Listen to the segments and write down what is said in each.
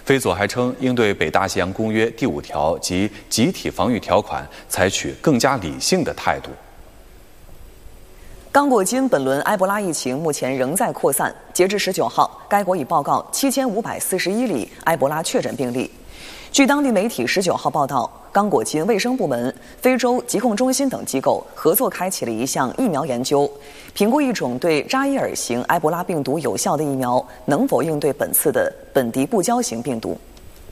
菲佐还称，应对北大西洋公约第5条及集体防御条款采取更加理性的态度。 刚果金本轮埃博拉疫情目前仍在扩散，截至19号，该国已报告7541例埃博拉确诊病例。据当地媒体19号报道，刚果金卫生部门、非洲疾控中心等机构合作开启了一项疫苗研究，评估一种对扎伊尔型埃博拉病毒有效的疫苗能否应对本次的本迪布胶型病毒。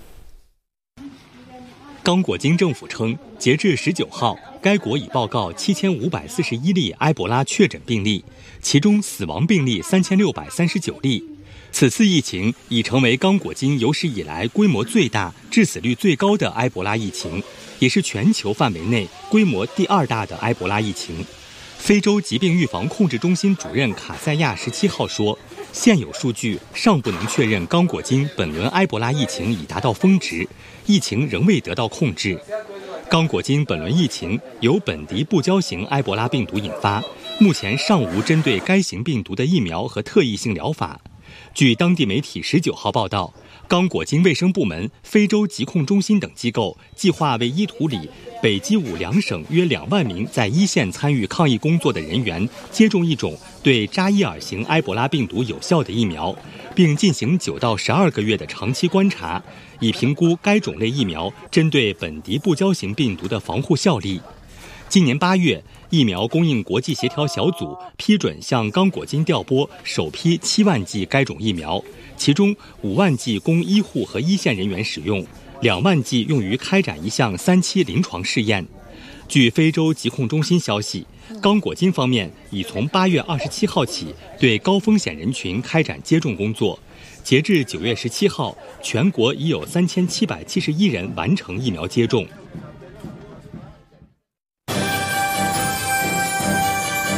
刚果金政府称，截至19号，该国已报告7541例埃博拉确诊病例，其中死亡病例3639例。此次疫情已成为刚果金有史以来规模最大、致死率最高的埃博拉疫情，也是全球范围内规模第2大的埃博拉疫情。非洲疾病预防控制中心主任卡塞亚17号说，现有数据尚不能确认刚果金本轮埃博拉疫情已达到峰值，疫情仍未得到控制。刚果金本轮疫情由本迪布胶型埃博拉病毒引发，目前尚无针对该型病毒的疫苗和特异性疗法。据当地媒体19号报道，刚果金卫生部门、非洲疾控中心等机构计划为伊图里、北基伍2省约2万名在一线参与抗疫工作的人员接种一种对扎伊尔型埃博拉病毒有效的疫苗，并进行9到12个月的长期观察，以评估该种类疫苗针对本迪布胶型病毒的防护效力。今年8月，疫苗供应国际协调小组批准向刚果金调拨首批7万剂该种疫苗，其中5万剂供医护和一线人员使用，2万剂用于开展一项3期临床试验。据非洲疾控中心消息，刚果金方面已从8月27号起对高风险人群开展接种工作，截至9月17号，全国已有3771人完成疫苗接种。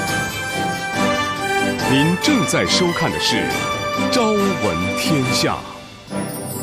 您正在收看的是《朝闻天下》。